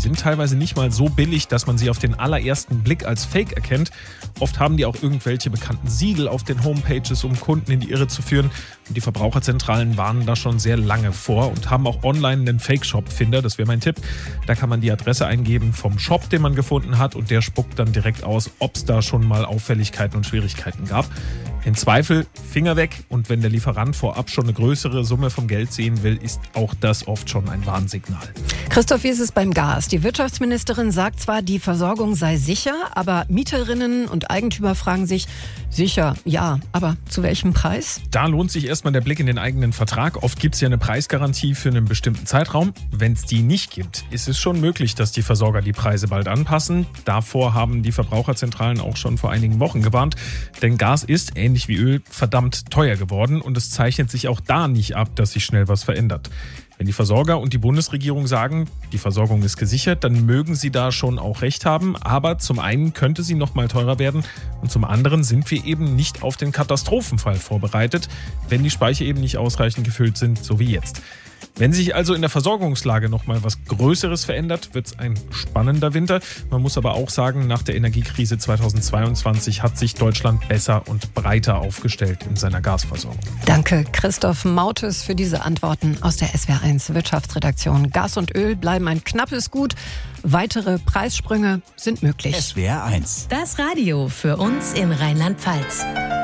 sind teilweise nicht mal so billig, dass man sie auf den allerersten Blick als Fake erkennt. Oft haben die auch irgendwelche bekannten Siegel auf den Homepages, um Kunden in die Irre zu führen. Und die Verbraucherzentralen warnen da schon sehr lange vor und haben auch online einen Fake-Shop-Finder. Das wäre mein Tipp. Da kann man die Adresse eingeben vom Shop, den man gefunden hat, und der spuckt dann direkt aus, ob es da schon mal Auffälligkeiten und Schwierigkeiten gab. Im Zweifel Finger weg, und wenn der Lieferant vorab schon eine größere Summe vom Geld sehen will, ist auch das oft schon ein Warnsignal. Christoph, wie ist es beim Gas? Die Wirtschaftsministerin sagt zwar, die Versorgung sei sicher, aber Mieterinnen und Eigentümer fragen sich, sicher, ja, aber zu welchem Preis? Da lohnt sich erstmal der Blick in den eigenen Vertrag. Oft gibt es ja eine Preisgarantie für einen bestimmten Zeitraum. Wenn es die nicht gibt, ist es schon möglich, dass die Versorger die Preise bald anpassen. Davor haben die Verbraucherzentralen auch schon vor einigen Wochen gewarnt. Denn Gas ist, ähnlich wie Öl, verdammt teuer geworden, und es zeichnet sich auch da nicht ab, dass sich schnell was verändert. Wenn die Versorger und die Bundesregierung sagen, die Versorgung ist gesichert, dann mögen sie da schon auch recht haben. Aber zum einen könnte sie noch mal teurer werden, und zum anderen sind wir eben nicht auf den Katastrophenfall vorbereitet, wenn die Speicher eben nicht ausreichend gefüllt sind, so wie jetzt. Wenn sich also in der Versorgungslage noch mal was Größeres verändert, wird es ein spannender Winter. Man muss aber auch sagen, nach der Energiekrise 2022 hat sich Deutschland besser und breiter aufgestellt in seiner Gasversorgung. Danke, Christoph Mautes, für diese Antworten aus der SWR1 Wirtschaftsredaktion. Gas und Öl bleiben ein knappes Gut. Weitere Preissprünge sind möglich. SWR1. Das Radio für uns in Rheinland-Pfalz.